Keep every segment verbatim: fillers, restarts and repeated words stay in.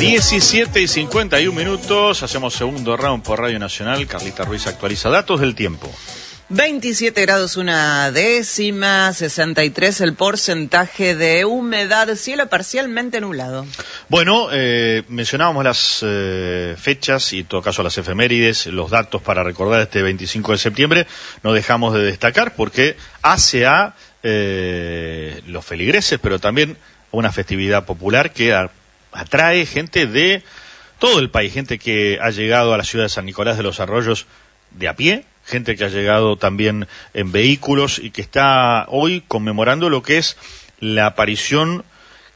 diecisiete y cincuenta y uno minutos, hacemos segundo round por Radio Nacional. Carlita Ruiz actualiza datos del tiempo. veintisiete grados una décima, sesenta y tres el porcentaje de humedad, cielo parcialmente nublado. Bueno, eh, mencionábamos las eh, fechas y en todo caso las efemérides, los datos para recordar este veinticinco de septiembre. No dejamos de destacar porque hace a eh, los feligreses, pero también una festividad popular que a, atrae gente de todo el país, gente que ha llegado a la ciudad de San Nicolás de los Arroyos de a pie, gente que ha llegado también en vehículos y que está hoy conmemorando lo que es la aparición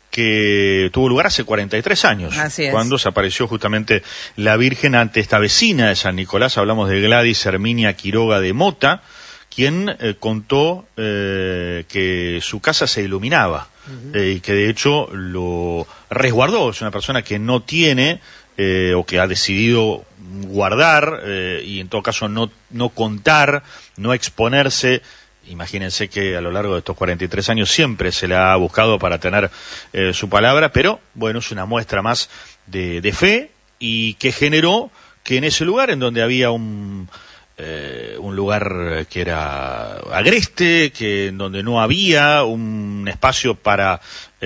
que tuvo lugar hace cuarenta y tres años, cuando se apareció justamente la Virgen ante esta vecina de San Nicolás. Hablamos de Gladys Herminia Quiroga de Mota, quien eh, contó eh, que su casa se iluminaba uh-huh. eh, y que de hecho lo resguardó. Es una persona que no tiene eh, o que ha decidido guardar eh, y en todo caso no, no contar, no exponerse. Imagínense que a lo largo de estos cuarenta y tres años siempre se la ha buscado para tener eh, su palabra, pero bueno, es una muestra más de, de fe y que generó que en ese lugar en donde había un... Eh, un lugar que era agreste, que en donde no había un espacio para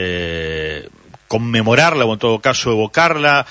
eh, conmemorarla o en todo caso evocarla,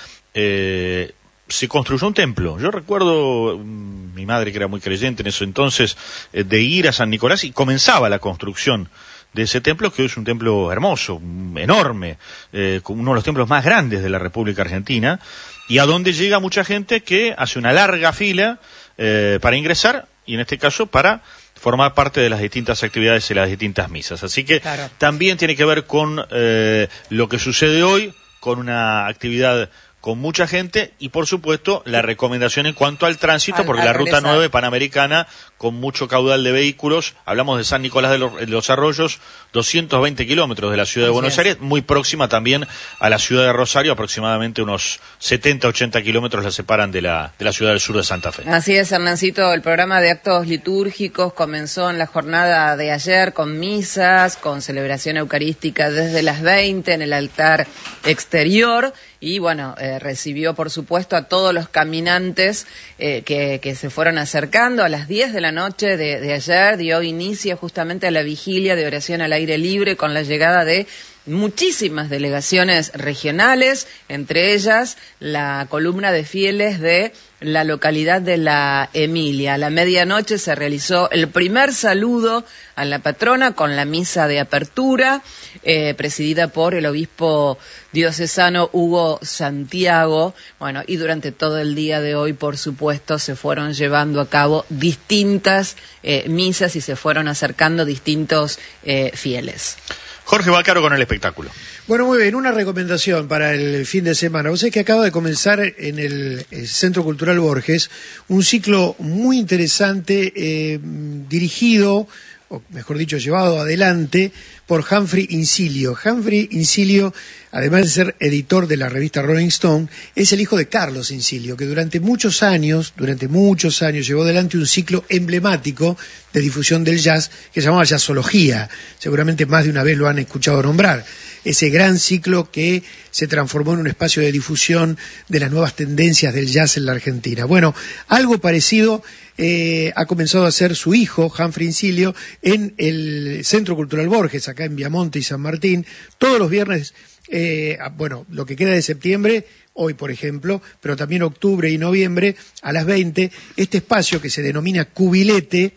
eh, se construyó un templo. Yo recuerdo, mi madre que era muy creyente en ese entonces, eh, de ir a San Nicolás y comenzaba la construcción de ese templo, que hoy es un templo hermoso, enorme, eh, uno de los templos más grandes de la República Argentina, y a donde llega mucha gente que hace una larga fila eh, para ingresar, y en este caso para formar parte de las distintas actividades y las distintas misas. Así que claro, también tiene que ver con eh, lo que sucede hoy, con una actividad con mucha gente y, por supuesto, la recomendación en cuanto al tránsito, al, porque al la Ruta regresar. nueve Panamericana, con mucho caudal de vehículos, hablamos de San Nicolás de los, de los Arroyos, doscientos veinte kilómetros de la ciudad Así de Buenos es. Aires, muy próxima también a la ciudad de Rosario, aproximadamente unos setenta, ochenta kilómetros la separan de la, de la ciudad del sur de Santa Fe. Así es, Hernancito, el programa de actos litúrgicos comenzó en la jornada de ayer con misas, con celebración eucarística desde las veinte en el altar exterior. Y bueno, eh, recibió por supuesto a todos los caminantes eh, que, que se fueron acercando. A las diez de la noche de, de ayer dio inicio justamente a la vigilia de oración al aire libre con la llegada de muchísimas delegaciones regionales, entre ellas la columna de fieles de la localidad de La Emilia. A la medianoche se realizó el primer saludo a la patrona con la misa de apertura, eh, presidida por el obispo diocesano Hugo Santiago. Bueno, y durante todo el día de hoy, por supuesto, se fueron llevando a cabo distintas eh, misas y se fueron acercando distintos eh, fieles. Jorge Bácaro con el espectáculo. Bueno, muy bien, una recomendación para el fin de semana. Vos sabés que acaba de comenzar en el, el Centro Cultural Borges un ciclo muy interesante eh, dirigido, o mejor dicho, llevado adelante por Humphrey Incilio. Humphrey Incilio, además de ser editor de la revista Rolling Stone, es el hijo de Carlos Incilio, que durante muchos años, durante muchos años llevó adelante un ciclo emblemático de difusión del jazz que se llamaba Jazzología. Seguramente más de una vez lo han escuchado nombrar. Ese gran ciclo que se transformó en un espacio de difusión de las nuevas tendencias del jazz en la Argentina. Bueno, algo parecido eh, ha comenzado a hacer su hijo, Humphrey Incilio, en el Centro Cultural Borges, acá en Viamonte y San Martín, todos los viernes, eh, bueno, lo que queda de septiembre, hoy por ejemplo, pero también octubre y noviembre, a las veinte, este espacio que se denomina Cubilete,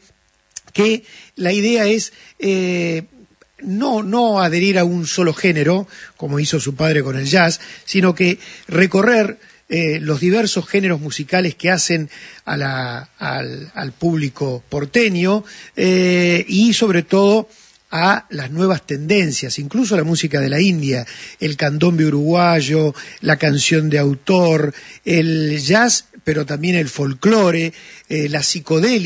que la idea es eh, no, no adherir a un solo género, como hizo su padre con el jazz, sino que recorrer eh, los diversos géneros musicales que hacen a la, al, al público porteño eh, y sobre todo a las nuevas tendencias, incluso la música de la India, el candombe uruguayo, la canción de autor, el jazz, pero también el folclore, eh, la psicodelia,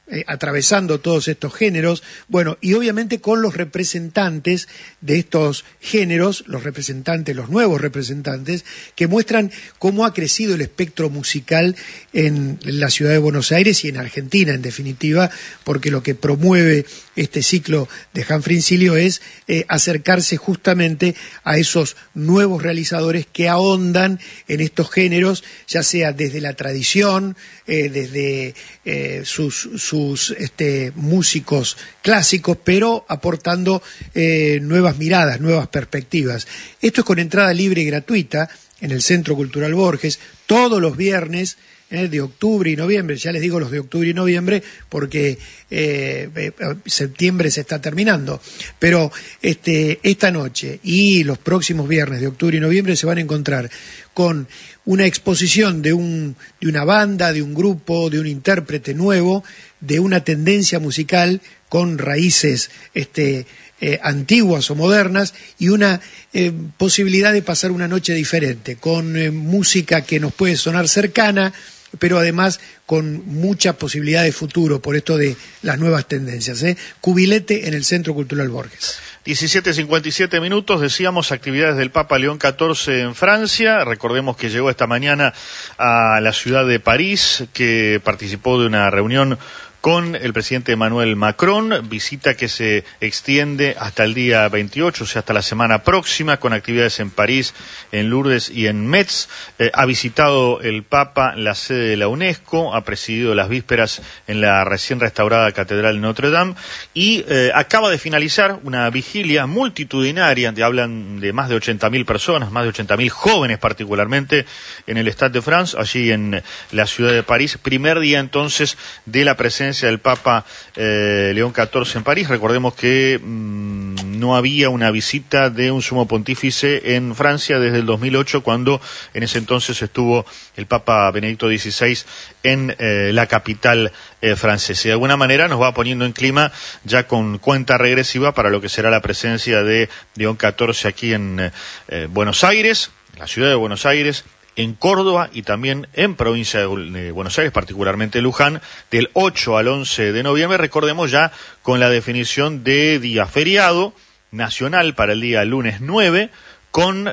eh, atravesando todos estos géneros, bueno, y obviamente con los representantes de estos géneros, los representantes, los nuevos representantes, que muestran cómo ha crecido el espectro musical en la ciudad de Buenos Aires y en Argentina, en definitiva, porque lo que promueve este ciclo de Humphrey Incilio es eh, acercarse justamente a esos nuevos realizadores que ahondan en estos géneros, ya sea desde la tradición, eh, desde eh, sus, sus este, músicos clásicos, pero aportando eh, nuevas miradas, nuevas perspectivas. Esto es con entrada libre y gratuita en el Centro Cultural Borges, todos los viernes eh, de octubre y noviembre. Ya les digo los de octubre y noviembre porque eh, eh, septiembre se está terminando. Pero este, esta noche y los próximos viernes de octubre y noviembre se van a encontrar con una exposición de, un, de una banda, de un grupo, de un intérprete nuevo, de una tendencia musical con raíces este, eh, antiguas o modernas y una eh, posibilidad de pasar una noche diferente, con eh, música que nos puede sonar cercana, pero además con mucha posibilidad de futuro por esto de las nuevas tendencias. ¿eh? Cubilete en el Centro Cultural Borges. diecisiete cincuenta y siete minutos, decíamos, actividades del Papa León catorce en Francia. Recordemos que llegó esta mañana a la ciudad de París, que participó de una reunión con el presidente Emmanuel Macron, visita que se extiende hasta el día veintiocho, o sea, hasta la semana próxima, con actividades en París, en Lourdes y en Metz. Eh, ha visitado el Papa la sede de la UNESCO, ha presidido las vísperas en la recién restaurada Catedral de Notre Dame y eh, acaba de finalizar una vigilia multitudinaria, de, hablan de más de ochenta mil personas, más de ochenta mil jóvenes particularmente, en el Stade de France, allí en la ciudad de París. Primer día entonces de la presencia del Papa eh, León catorce en París. Recordemos que mmm, no había una visita de un sumo pontífice en Francia desde el dos mil ocho, cuando en ese entonces estuvo el Papa Benedicto dieciséis en eh, la capital eh, francesa. Y de alguna manera nos va poniendo en clima ya con cuenta regresiva para lo que será la presencia de León catorce aquí en eh, Buenos Aires, la ciudad de Buenos Aires, en Córdoba y también en provincia de Buenos Aires, particularmente Luján, del ocho al once de noviembre, recordemos ya con la definición de día feriado nacional para el día lunes nueve, con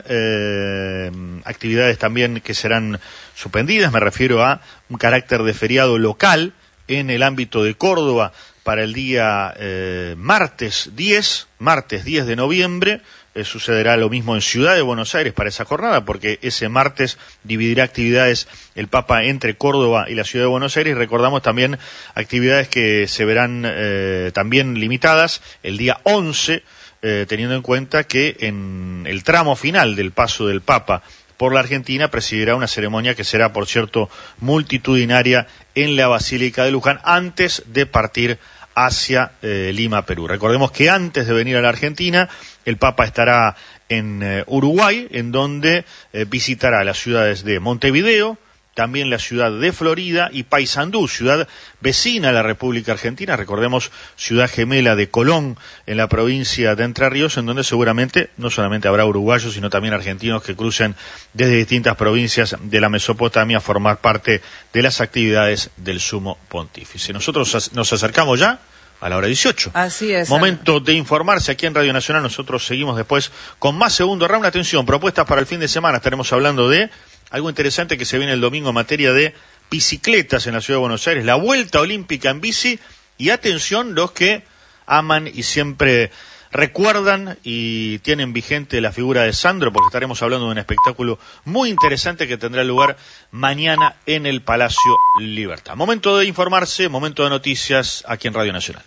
eh, actividades también que serán suspendidas, me refiero a un carácter de feriado local en el ámbito de Córdoba para el día eh, martes diez, martes diez de noviembre. Eh, sucederá lo mismo en Ciudad de Buenos Aires para esa jornada, porque ese martes dividirá actividades el Papa entre Córdoba y la Ciudad de Buenos Aires. Y recordamos también actividades que se verán eh, también limitadas el día once, eh, teniendo en cuenta que en el tramo final del paso del Papa por la Argentina presidirá una ceremonia que será, por cierto, multitudinaria en la Basílica de Luján antes de partir hacia eh, Lima, Perú. Recordemos que antes de venir a la Argentina, el Papa estará en eh, Uruguay, en donde eh, visitará las ciudades de Montevideo, también la ciudad de Florida y Paysandú, ciudad vecina a la República Argentina, recordemos, ciudad gemela de Colón, en la provincia de Entre Ríos, en donde seguramente no solamente habrá uruguayos, sino también argentinos que crucen desde distintas provincias de la Mesopotamia a formar parte de las actividades del Sumo Pontífice. Nosotros nos acercamos ya a la hora dieciocho. Así es. Momento de informarse aquí en Radio Nacional. Nosotros seguimos después con más segundo round. Atención, propuestas para el fin de semana. Estaremos hablando de algo interesante que se viene el domingo en materia de bicicletas en la Ciudad de Buenos Aires. La Vuelta Olímpica en bici. Y atención, los que aman y siempre recuerdan y tienen vigente la figura de Sandro, porque estaremos hablando de un espectáculo muy interesante que tendrá lugar mañana en el Palacio Libertad. Momento de informarse, momento de noticias aquí en Radio Nacional.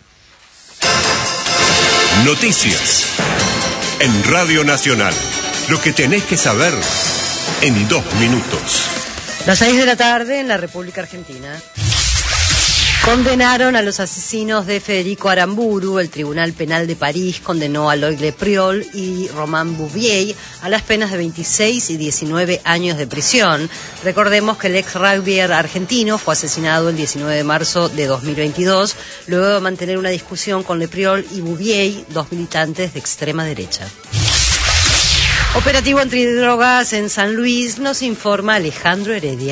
Noticias en Radio Nacional. Lo que tenés que saber en dos minutos. Las seis de la tarde en la República Argentina. Condenaron a los asesinos de Federico Aramburu. El Tribunal Penal de París condenó a Loïc Le Priol y Romain Bouvier a las penas de veintiséis y diecinueve años de prisión. Recordemos que el ex rugbyer argentino fue asesinado el diecinueve de marzo de dos mil veintidós, luego de mantener una discusión con Le Priol y Bouvier, dos militantes de extrema derecha. Operativo antidrogas en San Luis, nos informa Alejandro Heredia.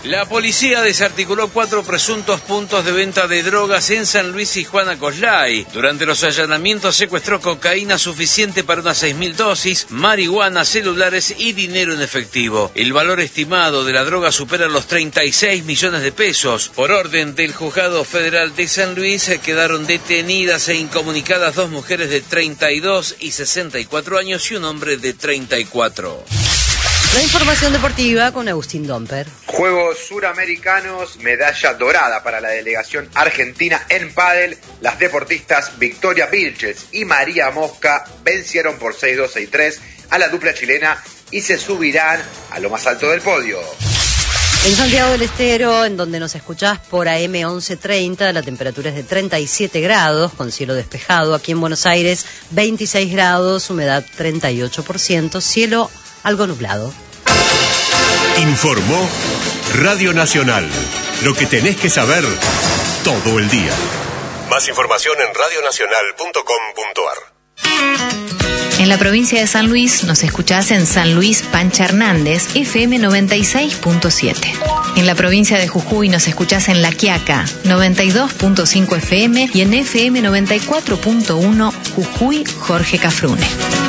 La policía desarticuló cuatro presuntos puntos de venta de drogas en San Luis y Juana Coslay. Durante los allanamientos secuestró cocaína suficiente para unas seis mil dosis, marihuana, celulares y dinero en efectivo. El valor estimado de la droga supera los treinta y seis millones de pesos. Por orden del Juzgado Federal de San Luis quedaron detenidas e incomunicadas dos mujeres de treinta y dos y sesenta y cuatro años y un hombre de treinta y cuatro. La información deportiva con Agustín Domper. Juegos Suramericanos, medalla dorada para la delegación argentina en pádel. Las deportistas Victoria Vilches y María Mosca vencieron por seis dos seis tres a la dupla chilena y se subirán a lo más alto del podio. En Santiago del Estero, en donde nos escuchás por A M once treinta, la temperatura es de treinta y siete grados, con cielo despejado. Aquí en Buenos Aires, veintiséis grados, humedad treinta y ocho por ciento, cielo algo nublado. Informó Radio Nacional. Lo que tenés que saber todo el día. Más información en radio nacional punto com punto a r. En la provincia de San Luis nos escuchás en San Luis Pancha Hernández, F M noventa y seis punto siete. En la provincia de Jujuy nos escuchás en La Quiaca, noventa y dos punto cinco F M y en F M noventa y cuatro punto uno Jujuy Jorge Cafrune.